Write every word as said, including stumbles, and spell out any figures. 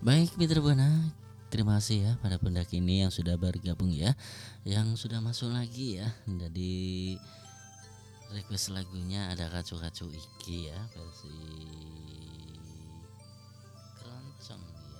Baik Mitra Buana, terima kasih ya pada pendaki ini yang sudah bergabung ya, yang sudah masuk lagi ya. Jadi request lagunya ada Kacu-Kacu Iki ya, versi keroncong